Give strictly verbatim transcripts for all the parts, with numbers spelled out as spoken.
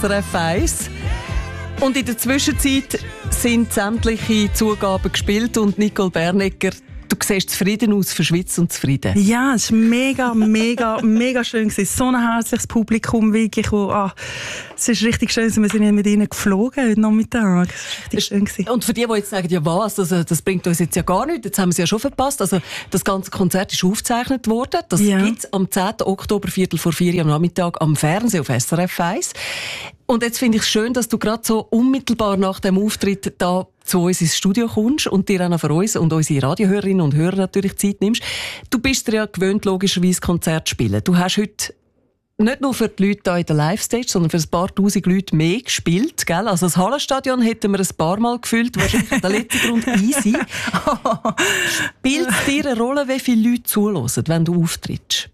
S R F eins. Und in der Zwischenzeit sind sämtliche Zugaben gespielt und Nicole Bernecker, du siehst zufrieden aus, verschwitzt und zufrieden. Ja, es war mega, mega, mega schön. So ein herzliches Publikum, wirklich. Wo, ah, es ist richtig schön, wir sind mit ihnen geflogen heute Nachmittag. Es war richtig schön. Und für die, die jetzt sagen, ja was, also, das bringt uns jetzt ja gar nichts, jetzt haben wir es ja schon verpasst. Also, das ganze Konzert ist aufgezeichnet worden. Das ja. gibt es am zehnten Oktober, Viertel vor vier am Nachmittag am Fernsehen auf S R F eins. Und jetzt finde ich es schön, dass du gerade so unmittelbar nach dem Auftritt da zu uns ins Studio kommst und dir auch noch für uns und unsere Radiohörerinnen und Hörer natürlich Zeit nimmst. Du bist dir ja gewöhnt, logischerweise Konzert zu spielen. Du hast heute nicht nur für die Leute hier in der Live-Stage, sondern für ein paar tausend Leute mehr gespielt. Gell? Also das Hallenstadion hätten wir ein paar Mal gefüllt. Wahrscheinlich der letzte Grund easy. Spielt es dir eine Rolle, wie viele Leute zuhören, wenn du auftrittst?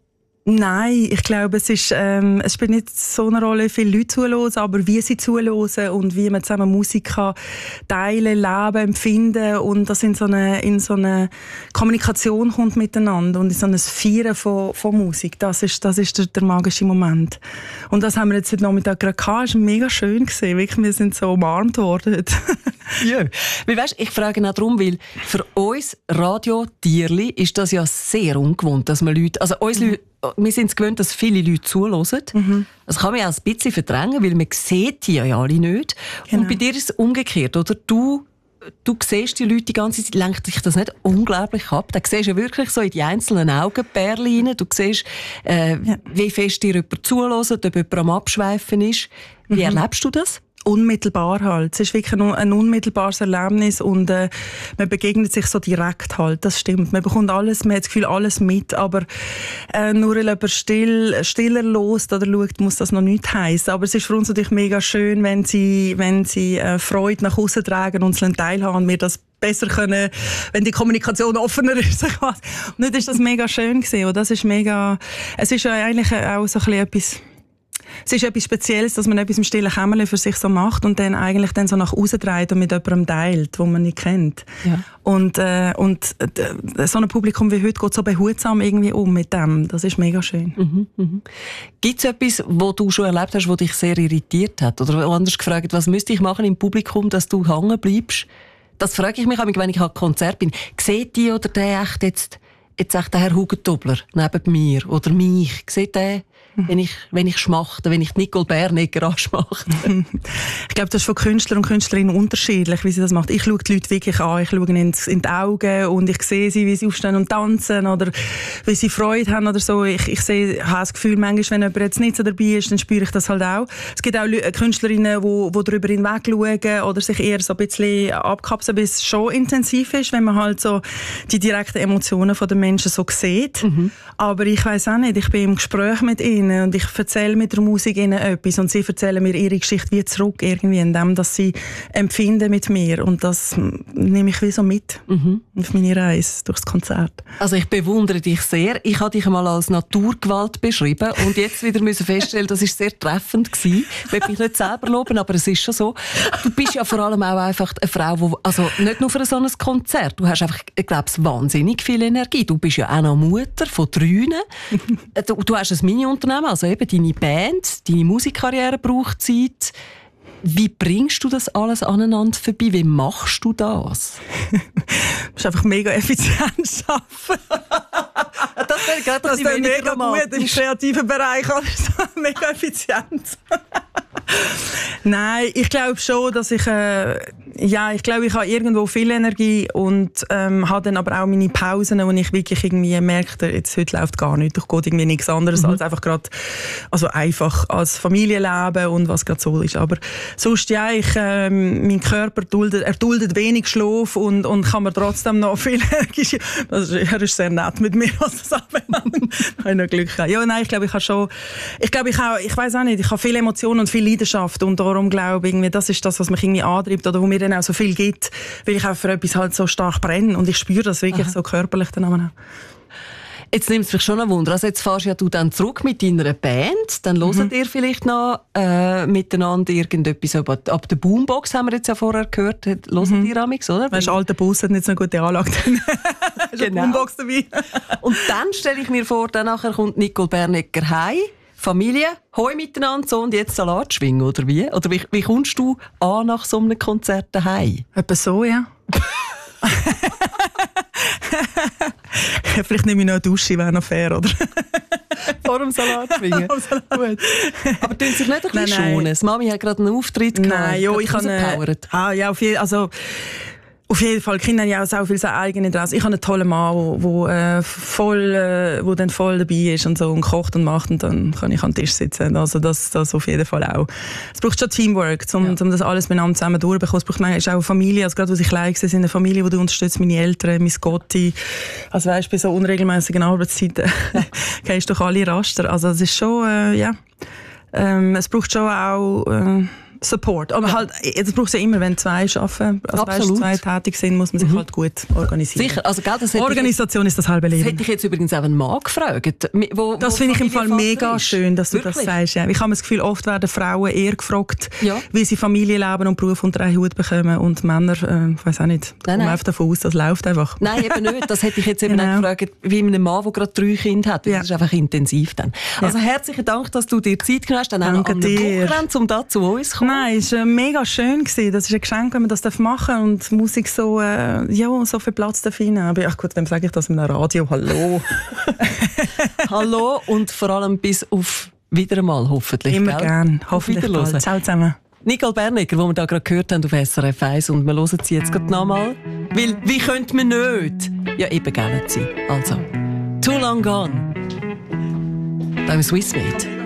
Nein, ich glaube, es, ist, ähm, es spielt nicht so eine Rolle, viele Leute zuhören, aber wie sie zuhören und wie man zusammen Musik kann teilen, leben, empfinden und das in so eine, in so eine Kommunikation kommt miteinander und in so ein Feiern von, von Musik. Das ist, das ist der, der magische Moment. Und das haben wir jetzt heute Nachmittag gerade gehabt. Es war mega schön gewesen. Wirklich, wir sind so umarmt worden. Ja. Weil, weißt, ich frage auch darum, weil für uns Radio-Tierli ist das ja sehr ungewohnt, dass man Leute, also uns mhm. Leute, wir sind es gewöhnt, dass viele Leute zuhören. Mhm. Das kann man auch ein bisschen verdrängen, weil man sieht die ja alle nicht. Genau. Und bei dir ist es umgekehrt, oder? Du, du siehst die Leute die ganze Zeit, lenkt dich das nicht unglaublich ab? Da siehst du ja wirklich so in die einzelnen Augenperlen rein. Du siehst, äh, ja. wie fest dir jemand zuhört, ob jemand am Abschweifen ist. Wie mhm. erlebst du das? Unmittelbar halt. Es ist wirklich ein, ein unmittelbares Erlebnis und äh, man begegnet sich so direkt halt. Das stimmt. Man bekommt alles, man hat das Gefühl, alles mit, aber äh, nur weil jemand still, stiller lost oder schaut, muss das noch nicht heissen. Aber es ist für uns natürlich mega schön, wenn sie, wenn sie äh, Freude nach außen tragen und uns teilhaben und wir das besser können, wenn die Kommunikation offener ist. Und nicht ist das mega schön gewesen. Und das ist mega, es ist ja eigentlich auch so ein bisschen etwas, es ist etwas Spezielles, dass man etwas im stillen Kämmerlein für sich so macht und dann eigentlich dann so nach außen dreht und mit jemandem teilt, den man nicht kennt. Ja. Und, äh, und äh, so ein Publikum wie heute geht so behutsam irgendwie um mit dem. Das ist mega schön. Mhm, mhm. Gibt es etwas, was du schon erlebt hast, was dich sehr irritiert hat? Oder anders gefragt, was müsste ich machen im Publikum, dass du hängen bleibst? Das frage ich mich, wenn ich an Konzert bin. Sieht die oder der echt jetzt, jetzt echt der Herr Hugentobler neben mir oder mich? Sieht der, wenn ich, wenn ich schmachte, wenn ich Nicole Bernecker anschmachte? Ich glaube, das ist von Künstler und Künstlerinnen unterschiedlich, wie sie das macht. Ich schaue die Leute wirklich an, ich schaue ihnen in die Augen und ich sehe sie, wie sie aufstehen und tanzen oder wie sie Freude haben oder so. Ich, ich sehe, habe das Gefühl, manchmal, wenn jemand jetzt nicht so dabei ist, dann spüre ich das halt auch. Es gibt auch Künstlerinnen, die, die darüber hinweg schauen oder sich eher so ein bisschen abkapseln, bis es schon intensiv ist, wenn man halt so die direkten Emotionen der Menschen so sieht. Mhm. Aber ich weiss auch nicht, ich bin im Gespräch mit ihnen und ich erzähle mit der Musik ihnen etwas und sie erzählen mir ihre Geschichte wie zurück, irgendwie in dem, dass sie empfinden mit mir und das nehme ich wie so mit mhm. auf meine Reise durchs Konzert. Also ich bewundere dich sehr. Ich habe dich einmal als Naturgewalt beschrieben und jetzt wieder müssen feststellen, das war sehr treffend gewesen. Ich will mich nicht selber loben, aber es ist schon so. Du bist ja vor allem auch einfach eine Frau, die, also nicht nur für so ein Konzert, du hast einfach, ich glaube, wahnsinnig viel Energie. Du bist ja auch noch Mutter von drei. Du, du hast ein Mini-Unternehmen, also eben deine Band, deine Musikkarriere braucht Zeit. Wie bringst du das alles aneinander vorbei? Wie machst du das? Du musst einfach mega effizient arbeiten. Das wäre gerade das wäre mega gut im kreativen Bereich. Mega effizient. Nein, ich glaube schon, dass ich äh, ja, ich glaube, ich habe irgendwo viel Energie und ähm, habe dann aber auch meine Pausen, wo ich wirklich irgendwie merke, jetzt heute läuft gar nichts, ich gehe irgendwie nichts anderes mhm. als einfach gerade, also einfach als Familienleben und was gerade so ist. Aber sonst ja, ich, ähm, mein Körper duldet, er duldet wenig Schlaf und und kann mir trotzdem noch viel Energie. Also, er ist sehr nett mit mir, was das anbelangt. Da habe ich noch Glück gehabt. Ja, nein, ich glaube, ich habe schon, ich glaube, ich habe, ich weiß auch nicht, ich habe viele Emotionen und viel Leidenschaft und darum glaube ich, irgendwie, das ist das, was mich irgendwie antreibt oder wo mir dann auch so viel gibt, weil ich auch für etwas halt so stark brenne und ich spüre das wirklich Aha. so körperlich dann auch. Jetzt nimmt es mich schon ein Wunder. Also jetzt fährst ja du dann zurück mit deiner Band, dann hört mhm. ihr vielleicht noch äh, miteinander irgendetwas ab, ab der Boombox, haben wir jetzt ja vorher gehört, hört mhm. ihr amix, oder? Weißt du, alter Bus hat nicht so eine gute Anlage. Ist genau. eine Boombox dabei. Und dann stelle ich mir vor, dann nachher kommt Nicole Bernecker heim, Familie, hoi miteinander, so und jetzt Salat schwingen, oder wie? Oder wie, wie kommst du an nach so einem Konzert daheim? Etwa so, ja. Vielleicht nehme ich noch eine Dusche, wäre noch fair, oder? Vor dem Salat schwingen. Gut. Aber tun sich nicht ein bisschen schonen? Das Mami hat gerade einen Auftritt gehabt. Nein, jo, ich habe... Ah, ja, auf jeden, also, auf jeden Fall, die Kinder haben ja auch so viel eigene Interesse. Ich habe einen tollen Mann, der äh, voll, äh, wo dann voll dabei ist und so und kocht und macht und dann kann ich am Tisch sitzen. Also das, das auf jeden Fall auch. Es braucht schon Teamwork, um, ja. um das alles miteinander zusammen durchzubekommen. Es braucht manchmal auch eine Familie, also gerade, wo ich klein war, eine Familie, die du unterstützt, meine Eltern, mein Gotti. Also weißt, bei so unregelmäßigen Arbeitszeiten gehst du durch alle Raster. Also es ist schon, äh, ja, ähm, es braucht schon auch... Äh, Support. Aber halt, das braucht es ja immer, wenn zwei arbeiten, also weißt, zwei tätig sind, muss man sich mhm. halt gut organisieren. Sicher. Also, gell, das Organisation ich, ist das halbe Leben. Das hätte ich jetzt übrigens auch einen Mann gefragt. Wo, das finde ich im Fall mega ist. schön, dass du Wirklich? das sagst. Ja. Ich habe das Gefühl, oft werden Frauen eher gefragt, ja. wie sie Familienleben und Beruf unter einen Hut bekommen und Männer, äh, ich weiss auch nicht, da kommen einfach davon aus, das läuft einfach. Nein, eben nicht. Das hätte ich jetzt eben genau. auch gefragt, wie einem Mann, der gerade drei Kinder hat. Das ja. ist einfach intensiv dann. Also ja. herzlichen Dank, dass du dir Zeit genommen hast, dann Danke auch am dir. Wochenende, um da zu uns zu kommen. Nein, ist, äh, mega schön gewesen. Das ist ein Geschenk, wenn man das machen darf und Musik so, äh, ja, so viel Platz darf rein. Aber ach gut, wem sage ich das in einem Radio? Hallo. Hallo und vor allem bis auf wieder einmal, hoffentlich. Immer gell? gern. Hoffentlich bald. Ciao zusammen. Nicole Bernecker, die wir da gerade gehört haben auf S R F eins und wir hören sie jetzt gerade nochmal. Weil, wie könnte man nicht? Ja, eben gerne sie. Also, Too Long Gone. Da im Swissmade.